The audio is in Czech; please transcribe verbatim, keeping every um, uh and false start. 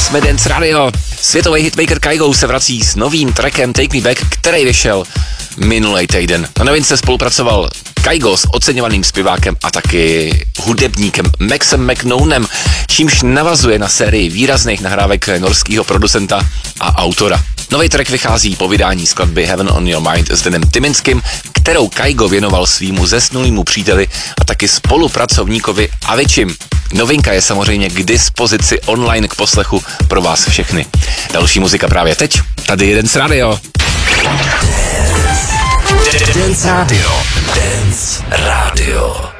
jsme Dance Radio. Světový hitmaker Kygo se vrací s novým trackem Take Me Back, který vyšel minulý týden. Na novince spolupracoval Kygo s oceňovaným zpěvákem a taky hudebníkem Maxem McKnownem, čímž navazuje na sérii výrazných nahrávek norského producenta a autora. Nový track vychází po vydání skladby Heaven on Your Mind s Danem Tyminským, kterou Kygo věnoval svýmu zesnulému příteli a taky spolupracovníkovi Avicim. Novinka je samozřejmě k dispozici online k poslechu pro vás všechny. Další muzika právě teď. Tady je Dance Radio. Dance Radio. Dance Radio.